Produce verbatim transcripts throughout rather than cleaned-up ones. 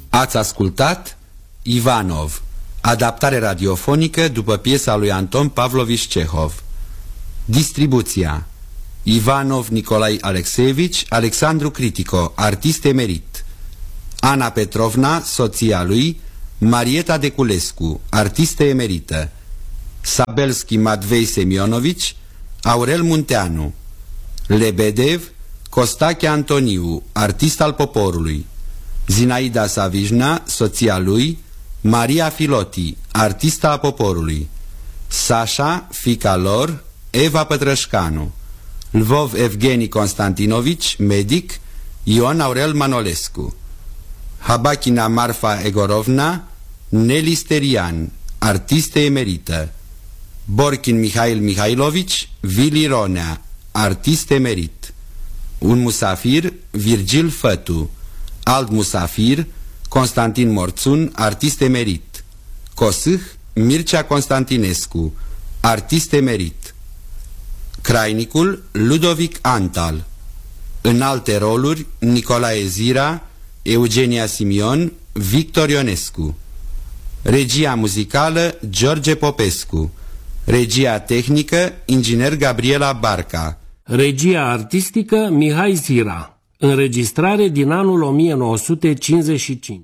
Ați ascultat Ivanov, adaptare radiofonică după piesa lui Anton Pavlovich Cehov. Distribuția: Ivanov Nicolae Alexeevici, Alexandru Critico, artist emerit; Ana Petrovna, soția lui, Marieta Deculescu, artistă emerită; Sabelski Matvei Semionovici, Aurel Munteanu; Lebedev Costache Antoniu, artist al poporului; Zinaida Savijna, soția lui, Maria Filoti, artista a poporului; Sasha, fica lor, Eva Pătrășcanu; Lvov Evgeni Constantinovici, medic, Ion Aurel Manolescu; Habachina Marfa Egorovna, Neli Sterian, artistă emerită; Borkin Mihail Mihailovici, Vili Ronea, artist emerit; un musafir, Virgil Fătu; alt musafir, Constantin Morțun, artist emerit; Cosâh, Mircea Constantinescu, artist emerit; Crainicul, Ludovic Antal. În alte roluri, Nicolae Zira, Eugenia Simion, Victor Ionescu. Regia muzicală, George Popescu. Regia tehnică, inginer Gabriela Barca. Regia artistică, Mihai Zira. Înregistrare din anul o mie nouă sute cincizeci și cinci.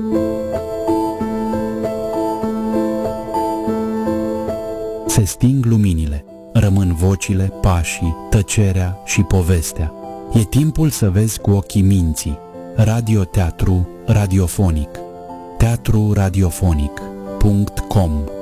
Se sting luminile, rămân vocile, pașii, tăcerea și povestea. E timpul să vezi cu ochii minții. Radioteatru radiofonic. teatru radiofonic punct com